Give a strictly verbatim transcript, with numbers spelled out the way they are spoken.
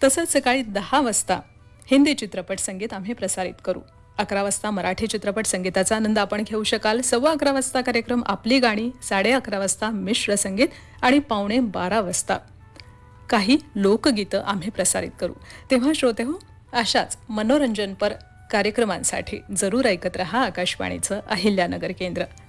तसंच सकाळी दहा वाजता हिंदी चित्रपट संगीत आम्ही प्रसारित करू. अकरा वाजता मराठी चित्रपट संगीताचा आनंद आपण घेऊ शकाल. सव्वा अकरा वाजता कार्यक्रम आपली गाणी, साडे अकरा वाजता मिश्र संगीत आणि पावणे बारा वाजता काही लोकगीतं आम्ही प्रसारित करू. तेव्हा श्रोते हो, अशाच मनोरंजनपर कार्यक्रमांसाठी जरूर ऐकत रहा आकाशवाणीचं अहिल्यानगर केंद्र.